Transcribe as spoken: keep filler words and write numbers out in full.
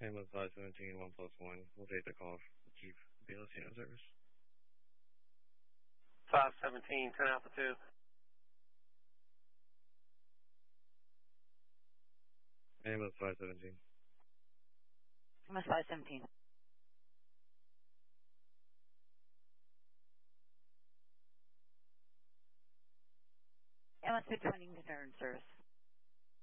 Ambulance five seventeen, one plus one. We'll take the call. Keep B L C on service. five seventeen, ten Alpha two. Ambulance five seventeen. Ambulance five seventeen. Ambulance two twenty, return service.